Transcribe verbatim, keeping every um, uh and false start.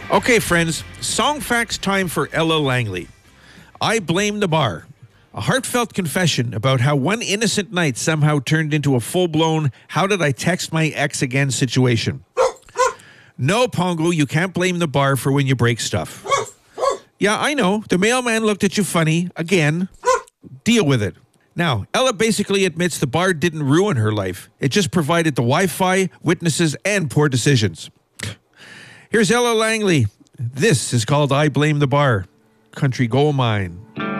Okay, friends, song facts time for Ella Langley. I Blame the Bar. A heartfelt confession about how one innocent night somehow turned into a full-blown how did I text my ex again situation. No, Pongo, you can't blame the bar for when you break stuff. Yeah, I know. The mailman looked at you funny. Again. Deal with it. Now, Ella basically admits the bar didn't ruin her life. It just provided the Wi-Fi, witnesses, and poor decisions. Here's Ella Langley. This is called I Blame the Bar. Country Gold Mine.